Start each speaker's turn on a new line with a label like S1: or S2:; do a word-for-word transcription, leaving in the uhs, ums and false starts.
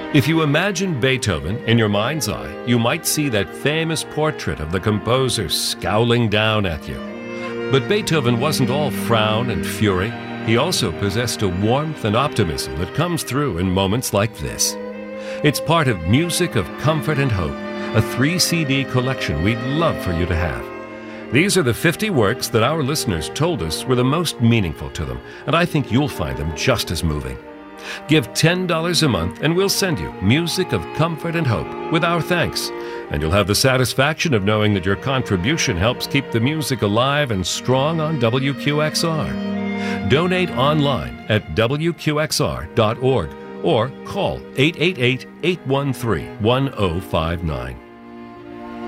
S1: If you imagine Beethoven in your mind's eye, you might see that famous portrait of the composer scowling down at you. But Beethoven wasn't all frown and fury. He also possessed a warmth and optimism that comes through in moments like this. It's part of Music of Comfort and Hope, a three C D collection we'd love for you to have. These are the fifty works that our listeners told us were the most meaningful to them, and I think you'll find them just as moving. Give ten dollars a month and we'll send you Music of Comfort and Hope with our thanks. And you'll have the satisfaction of knowing that your contribution helps keep the music alive and strong on W Q X R. Donate online at W Q X R dot org or call eight eight eight, eight one three, one zero five nine.